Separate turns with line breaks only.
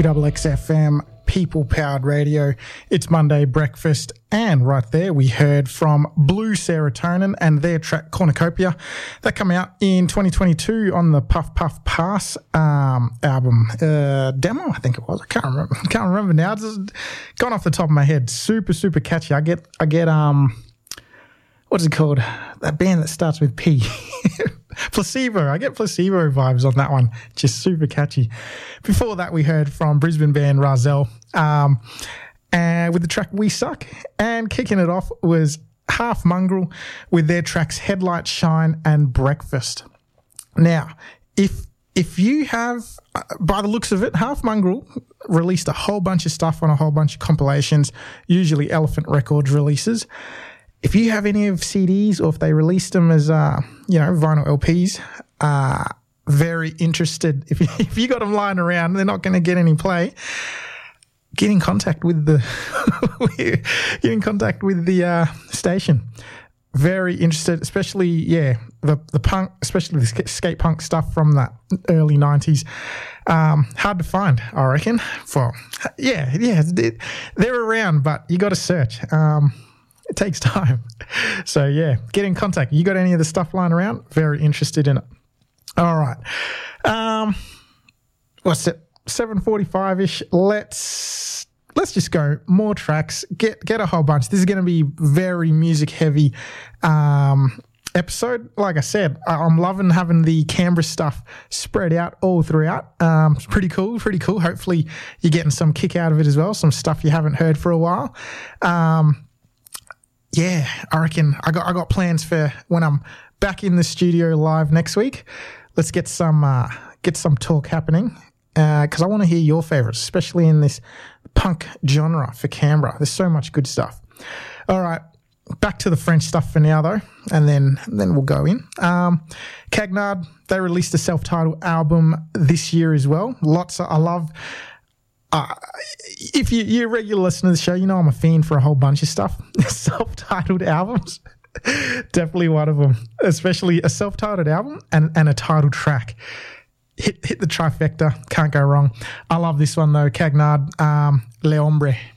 2XXFM, People Powered Radio. It's Monday breakfast, and right there we heard from Blue Serotonin and their track Cornucopia. That came out in 2022 on the Puff Puff Pass album demo, I think it was. I can't remember now. It's gone off the top of my head. Super catchy. I get what's it called? That band that starts with P. Placebo. I get Placebo vibes on that one. Just super catchy. Before that, we heard from Brisbane band Rahzel and with the track We Suck. And kicking it off was Half Mongrel with their tracks Headlight Shine and Breakfast. Now, if you have, by the looks of it, Half Mongrel released a whole bunch of stuff on a whole bunch of compilations, usually Elephant Records releases. If you have any of CDs, or if they released them as, vinyl LPs, very interested. If you got them lying around, they're not going to get any play. Get in contact with the station. Very interested, especially the punk, especially the skate punk stuff from that early 90s. Hard to find, I reckon. They're around, but you got to search. It takes time. So, get in contact. You got any of the stuff lying around? Very interested in it. All right. What's it? 7:45-ish. Let's just go. More tracks. Get a whole bunch. This is going to be very music-heavy episode. Like I said, I'm loving having the Canberra stuff spread out all throughout. It's pretty cool. Hopefully you're getting some kick out of it as well, some stuff you haven't heard for a while. I reckon I got plans for when I'm back in the studio live next week. Let's get some talk happening because I want to hear your favourites, especially in this punk genre for Canberra. There's so much good stuff. All right, back to the French stuff for now though, and then we'll go in. Cagnard, they released a self-titled album this year as well. I love. If you're a regular listener to the show, you know I'm a fan for a whole bunch of stuff. Self-titled albums, definitely one of them. Especially a self-titled album and a titled track. Hit the trifecta, can't go wrong. I love this one though, Cagnard, Le Hombre.